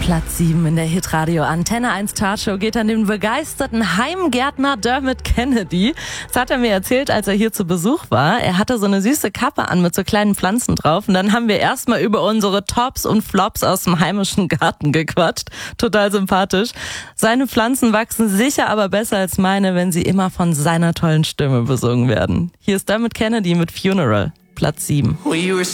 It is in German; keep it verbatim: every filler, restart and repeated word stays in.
Platz sieben in der Hitradio Antenne eins Tatshow geht an den begeisterten Heimgärtner Dermot Kennedy. Das hat er mir erzählt, als er hier zu Besuch war. Er hatte so eine süße Kappe an mit so kleinen Pflanzen drauf. Und dann haben wir erstmal über unsere Tops und Flops aus dem heimischen Garten gequatscht. Total sympathisch. Seine Pflanzen wachsen sicher aber besser als meine, wenn sie immer von seiner tollen Stimme besungen werden. Hier ist Dermot Kennedy mit Funeral, Platz sieben.